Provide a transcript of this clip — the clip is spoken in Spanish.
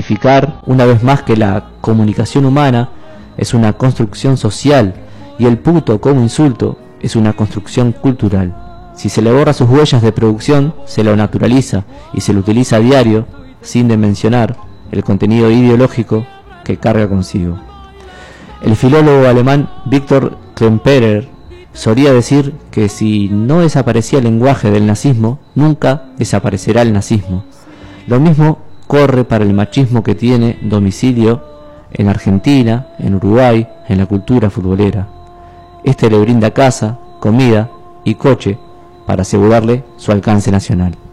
significar una vez más que la comunicación humana es una construcción social y el puto como insulto es una construcción cultural. Si se le borra sus huellas de producción, se lo naturaliza y se lo utiliza a diario sin dimensionar el contenido ideológico que carga consigo. El filólogo alemán Viktor Klemperer solía decir que si no desaparecía el lenguaje del nazismo, nunca desaparecerá el nazismo. Lo mismo corre para el machismo que tiene domicilio en Argentina, en Uruguay, en la cultura futbolera. Este le brinda casa, comida y coche para asegurarle su alcance nacional.